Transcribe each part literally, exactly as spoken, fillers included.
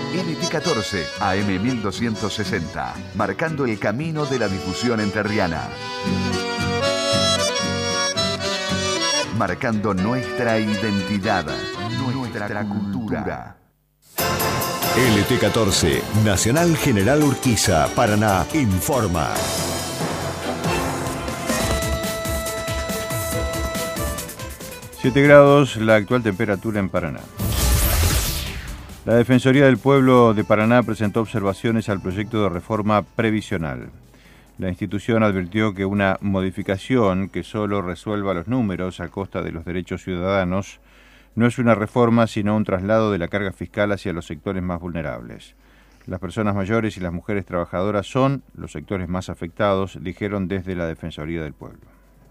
L T catorce, A M mil doscientos sesenta, marcando el camino de la difusión entrerriana. Marcando nuestra identidad, nuestra, nuestra cultura. L T catorce, Nacional General Urquiza, Paraná, informa. siete grados la actual temperatura en Paraná. La Defensoría del Pueblo de Paraná presentó observaciones al proyecto de reforma previsional. La institución advirtió que una modificación que solo resuelva los números a costa de los derechos ciudadanos no es una reforma, sino un traslado de la carga fiscal hacia los sectores más vulnerables. Las personas mayores y las mujeres trabajadoras son los sectores más afectados, dijeron desde la Defensoría del Pueblo.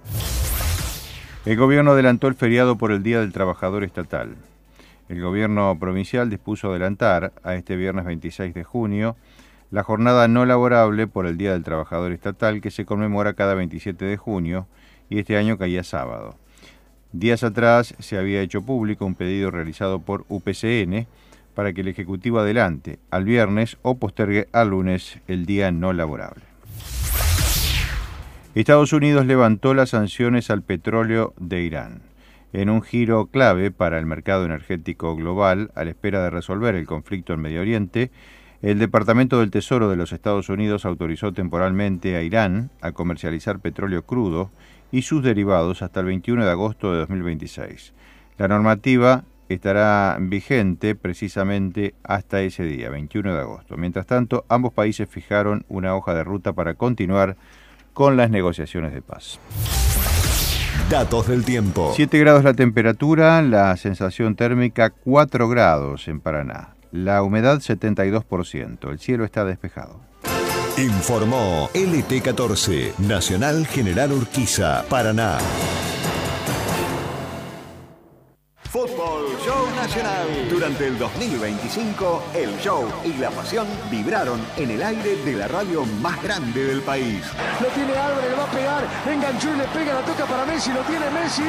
El gobierno adelantó el feriado por el Día del Trabajador Estatal. El gobierno provincial dispuso adelantar a este viernes veintiséis de junio la jornada no laborable por el Día del Trabajador Estatal, que se conmemora cada veintisiete de junio y este año caía sábado. Días atrás se había hecho público un pedido realizado por U P C N para que el Ejecutivo adelante al viernes o postergue al lunes el día no laborable. Estados Unidos levantó las sanciones al petróleo de Irán, en un giro clave para el mercado energético global a la espera de resolver el conflicto en Medio Oriente. El Departamento del Tesoro de los Estados Unidos autorizó temporalmente a Irán a comercializar petróleo crudo y sus derivados hasta el veintiuno de agosto de dos mil veintiséis. La normativa estará vigente precisamente hasta ese día, veintiuno de agosto. Mientras tanto, ambos países fijaron una hoja de ruta para continuar con las negociaciones de paz. Datos del tiempo. siete grados la temperatura, la sensación térmica cuatro grados en Paraná. La humedad setenta y dos por ciento, el cielo está despejado. Informó L T catorce, Nacional General Urquiza, Paraná. Fútbol Show Nacional. Durante el dos mil veinticinco, el show y la pasión vibraron en el aire de la radio más grande del país. Lo tiene Álvarez, le va a pegar, enganchó y le pega, la toca para Messi, lo tiene Messi.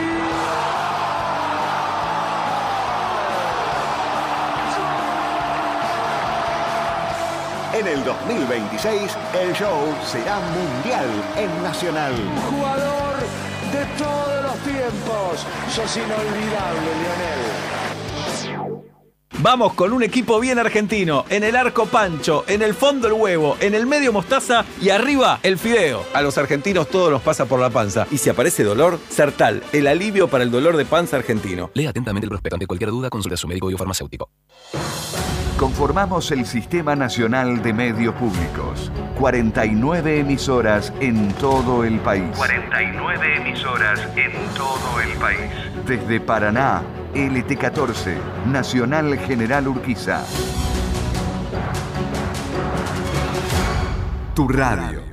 En el dos mil veintiséis, el show será mundial en Nacional. Jugador de todos los tiempos, sos inolvidable, Lionel. Vamos con un equipo bien argentino, en el arco Pancho, en el fondo el huevo, en el medio mostaza y arriba el fideo. A los argentinos todo nos pasa por la panza. Y si aparece dolor, Sertal, el alivio para el dolor de panza argentino. Lea atentamente el prospecto. Ante cualquier duda, consulte a su médico biofarmacéutico. Conformamos el Sistema Nacional de Medios Públicos. cuarenta y nueve emisoras en todo el país. cuarenta y nueve emisoras en todo el país. Desde Paraná, L T catorce, Nacional General Urquiza. Tu radio.